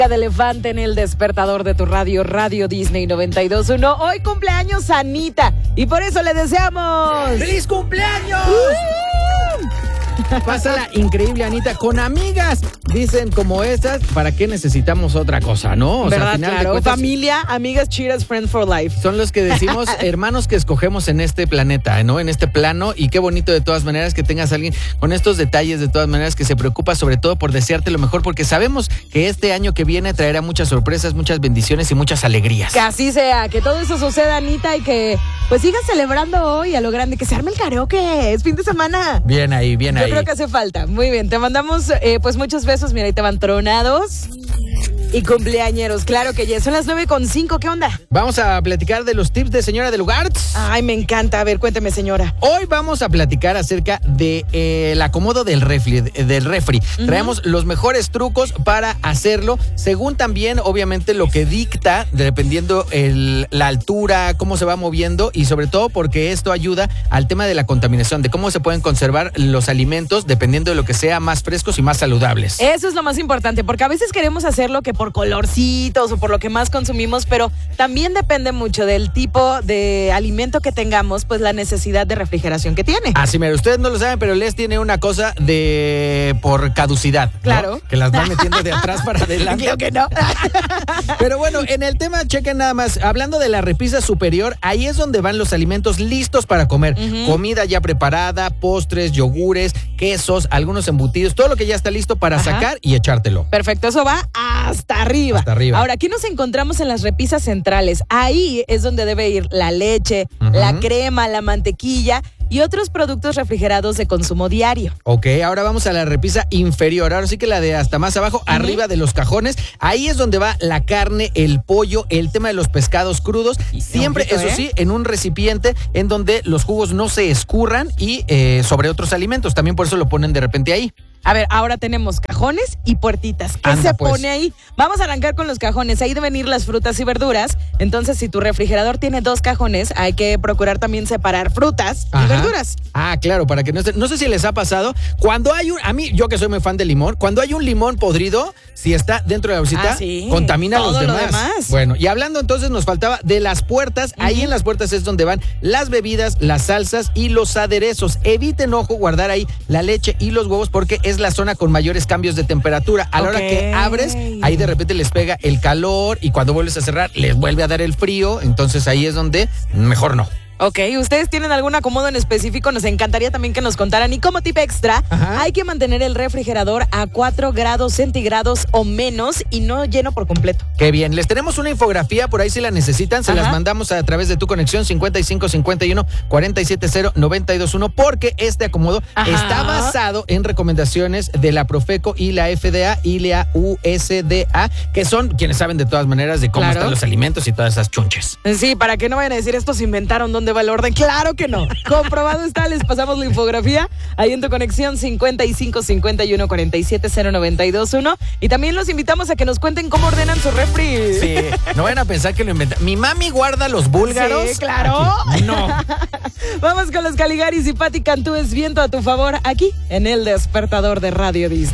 de elefante en el despertador de tu radio, Radio Disney 92.1. Hoy cumpleaños Anita y por eso le deseamos ¡Feliz cumpleaños! Pásala increíble, Anita, con amigas. Dicen como estas, ¿para qué necesitamos otra cosa, no? ¿Verdad? Claro, familia, amigas, cheers, friends for life. Son los que decimos hermanos que escogemos en este planeta, ¿no? En este plano, y qué bonito de todas maneras que tengas a alguien con estos detalles, de todas maneras que se preocupa sobre todo por desearte lo mejor, porque sabemos que este año que viene traerá muchas sorpresas, muchas bendiciones y muchas alegrías. Que así sea, que todo eso suceda, Anita, y que pues sigas celebrando hoy a lo grande, que se arme el karaoke, es fin de semana. Bien ahí, bien ahí. Yo creo que hace falta. Muy bien, te mandamos pues muchos besos. Mira, ahí te van tronados y cumpleañeros. Claro que ya son las 9:05. ¿Qué onda? Vamos a platicar de los tips de señora de lugar. Ay, me encanta. A ver, cuénteme, señora. Hoy vamos a platicar acerca de el acomodo del refri. Uh-huh. Traemos los mejores trucos para hacerlo, según también, obviamente, lo que dicta, dependiendo la altura, cómo se va moviendo, y sobre todo porque esto ayuda al tema de la contaminación, de cómo se pueden conservar los alimentos dependiendo de lo que sea más frescos y más saludables. Eso es lo más importante, porque a veces queremos hacerlo que por colorcitos o por lo que más consumimos, pero también depende mucho del tipo de alimento que tengamos, pues la necesidad de refrigeración que tiene. Así, mira, ustedes no lo saben, pero Les tiene una cosa por caducidad, ¿no? Claro. Que las van metiendo de atrás para adelante. Creo que no. Pero bueno, en el tema, chequen nada más, hablando de la repisa superior, ahí es donde van los alimentos listos para comer. Uh-huh. Comida ya preparada, postres, yogures, quesos, algunos embutidos, todo lo que ya está listo para sacar y echártelo. Perfecto, eso va hasta arriba. Hasta arriba. Ahora, aquí nos encontramos en las repisas centrales. Ahí es donde debe ir la leche, la crema, la mantequilla y otros productos refrigerados de consumo diario. Ok, ahora vamos a la repisa inferior. Ahora sí que la de hasta más abajo, arriba de los cajones. Ahí es donde va la carne, el pollo, el tema de los pescados crudos. Siempre, eso sí, en un recipiente en donde los jugos no se escurran y sobre otros alimentos. También por eso lo ponen de repente ahí. A ver, ahora tenemos cajones y puertitas. ¿Qué se pone ahí? Vamos a arrancar con los cajones. Ahí deben ir las frutas y verduras. Entonces, si tu refrigerador tiene 2 cajones, hay que procurar también separar frutas y verduras. Ah, claro, para que no sé si les ha pasado. Cuando hay a mí, yo que soy muy fan del limón, cuando hay un limón podrido, si está dentro de la bolsita, contamina todo los demás. Lo demás. Bueno, y hablando entonces, nos faltaba de las puertas. Ahí en las puertas es donde van las bebidas, las salsas y los aderezos. Eviten, ojo, guardar ahí la leche y los huevos porque es la zona con mayores cambios de temperatura. A la hora que abres, ahí de repente les pega el calor y cuando vuelves a cerrar les vuelve a dar el frío. Entonces ahí es donde mejor no. Ok, ¿ustedes tienen algún acomodo en específico? Nos encantaría también que nos contaran. Y como tip extra, hay que mantener el refrigerador a 4 grados centígrados o menos y no lleno por completo. Qué bien, les tenemos una infografía por ahí si la necesitan, se las mandamos a través de tu conexión 5551-470-921 porque este acomodo está basado en recomendaciones de la Profeco y la FDA y la USDA, que son quienes saben de todas maneras de cómo están los alimentos y todas esas chunches. Sí, para que no vayan a decir estos inventaron dónde va el orden. Claro que no. Comprobado está, les pasamos la infografía ahí en tu conexión 5551-470-921 y también los invitamos a que nos cuenten cómo ordenan su refri. Sí, no vayan a pensar que lo inventan. Mi mami guarda los búlgaros. Sí, claro. Aquí. No. Vamos con los Caligaris y Pati Cantú, es viento a tu favor aquí en el despertador de Radio Disney.